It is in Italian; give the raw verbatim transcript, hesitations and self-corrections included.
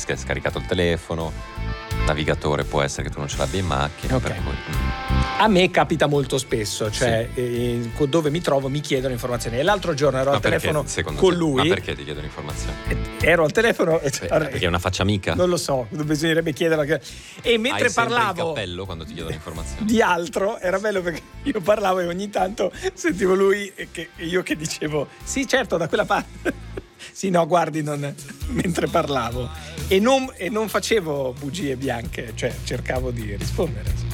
si è scaricato il telefono, navigatore può essere che tu non ce l'abbia in macchina, okay. per cui a me capita molto spesso, cioè sì. eh, dove mi trovo mi chiedono informazioni. E l'altro giorno ero ma al perché, telefono con te? lui. Ma perché ti chiedono informazioni? Ero al telefono e Beh, perché è una faccia amica? Non lo so, bisognerebbe chiederlo. E mentre Hai parlavo il cappello quando ti chiedono informazioni di altro, era bello perché io parlavo e ogni tanto sentivo lui e, che, e io che dicevo sì, certo, da quella parte. Sì, no, guardi, non, mentre parlavo e non, e non facevo bugie bianche, cioè cercavo di rispondere.